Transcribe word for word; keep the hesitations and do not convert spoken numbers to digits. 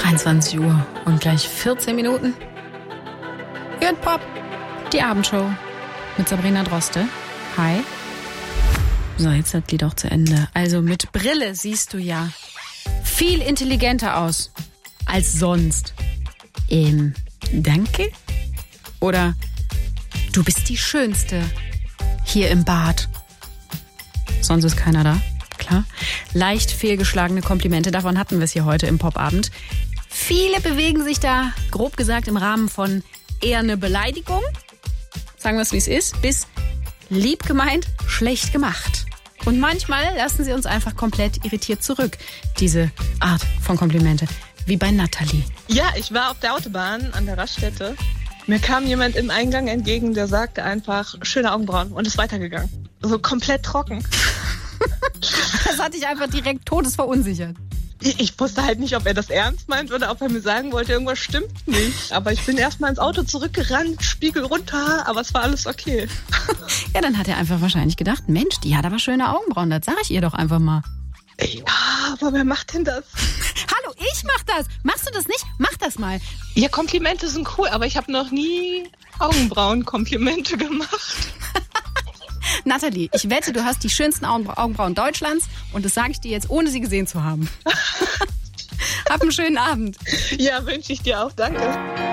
einundzwanzig Uhr und gleich vierzehn Minuten. Hört Pop, die Abendshow mit Sabrina Droste. Hi. So, jetzt ist das Lied auch zu Ende. Also mit Brille siehst du ja viel intelligenter aus als sonst. Ähm, danke? Oder du bist die Schönste hier im Bad. Sonst ist keiner da, klar. Leicht fehlgeschlagene Komplimente, davon hatten wir es hier heute im Popabend. Viele bewegen sich da, grob gesagt, im Rahmen von eher eine Beleidigung, sagen wir es wie es ist, bis lieb gemeint, schlecht gemacht. Und manchmal lassen sie uns einfach komplett irritiert zurück, diese Art von Komplimente, wie bei Nathalie. Ja, ich war auf der Autobahn an der Raststätte. Mir kam jemand im Eingang entgegen, der sagte einfach, schöne Augenbrauen und ist weitergegangen. So komplett trocken. Das hat dich einfach direkt todesverunsichert. Ich, ich wusste halt nicht, ob er das ernst meint oder ob er mir sagen wollte, irgendwas stimmt nicht. Aber ich bin erstmal ins Auto zurückgerannt, Spiegel runter, aber es war alles okay. Ja, dann hat er einfach wahrscheinlich gedacht, Mensch, die hat aber schöne Augenbrauen, das sag ich ihr doch einfach mal. Ja, aber wer macht denn das? Hallo, ich mach das. Machst du das nicht? Mach das mal. Ja, Komplimente sind cool, aber ich habe noch nie Augenbrauen-Komplimente gemacht. Nathalie, ich wette, du hast die schönsten Augenbrauen Deutschlands und das sage ich dir jetzt, ohne sie gesehen zu haben. Hab einen schönen Abend. Ja, wünsche ich dir auch. Danke.